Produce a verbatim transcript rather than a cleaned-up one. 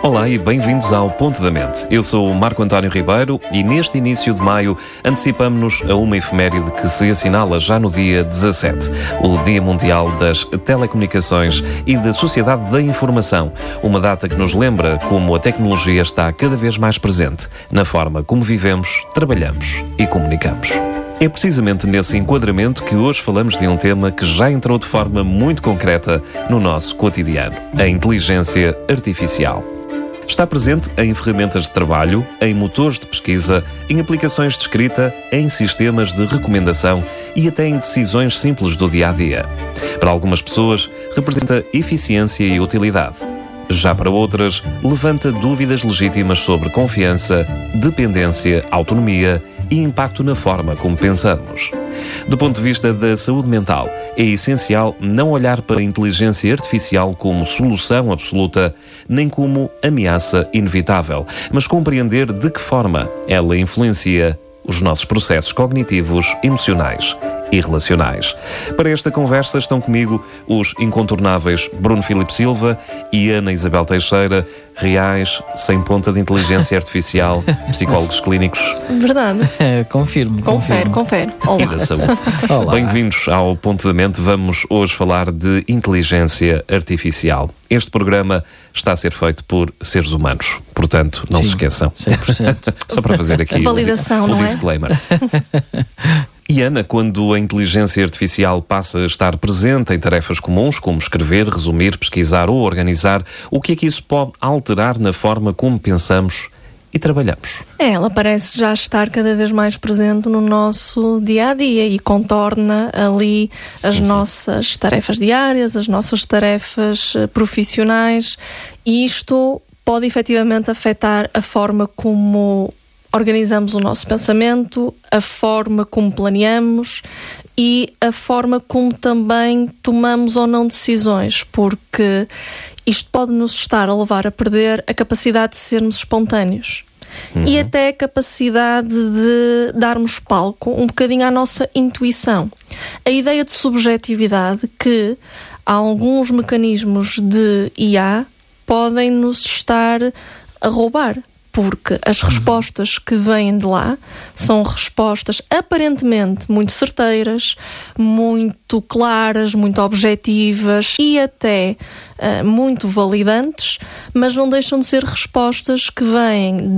Olá e bem-vindos ao Ponto da Mente. Eu sou o Marco António Ribeiro e neste início de maio antecipamo-nos a uma efeméride que se assinala já no dia dezassete, o Dia Mundial das Telecomunicações e da Sociedade da Informação, uma data que nos lembra como a tecnologia está cada vez mais presente na forma como vivemos, trabalhamos e comunicamos. É precisamente nesse enquadramento que hoje falamos de um tema que já entrou de forma muito concreta no nosso cotidiano: a inteligência artificial. Está presente em ferramentas de trabalho, em motores de pesquisa, em aplicações de escrita, em sistemas de recomendação e até em decisões simples do dia-a-dia. Para algumas pessoas, representa eficiência e utilidade. Já para outras, levanta dúvidas legítimas sobre confiança, dependência, autonomia e impacto na forma como pensamos. Do ponto de vista da saúde mental, é essencial não olhar para a inteligência artificial como solução absoluta, nem como ameaça inevitável, mas compreender de que forma ela influencia os nossos processos cognitivos, emocionais e relacionais. Para esta conversa estão comigo os incontornáveis Bruno Filipe Silva e Ana Isabel Teixeira, reais, sem ponta de inteligência artificial, psicólogos clínicos. Verdade. Confirmo. Confere, confere. Olá. E da saúde. Olá. Bem-vindos ao Ponto da Mente. Vamos hoje falar de inteligência artificial. Este programa está a ser feito por seres humanos, portanto, não Sim, se esqueçam. cem por cento. Só para fazer aqui Validação, o, não o é? disclaimer. E Ana, quando a inteligência artificial passa a estar presente em tarefas comuns, como escrever, resumir, pesquisar ou organizar, o que é que isso pode alterar na forma como pensamos e trabalhamos? É, ela parece já estar cada vez mais presente no nosso dia-a-dia e contorna ali as uhum. nossas tarefas diárias, as nossas tarefas uh, profissionais, e isto pode efetivamente afetar a forma como organizamos o nosso pensamento, a forma como planeamos e a forma como também tomamos ou não decisões, porque isto pode nos estar a levar a perder a capacidade de sermos espontâneos. Uhum. E até a capacidade de darmos palco um bocadinho à nossa intuição. A ideia de subjetividade, que há alguns mecanismos de I A podem nos estar a roubar. Porque as respostas que vêm de lá são respostas aparentemente muito certeiras, muito claras, muito objetivas e até uh, muito validantes, mas não deixam de ser respostas que vêm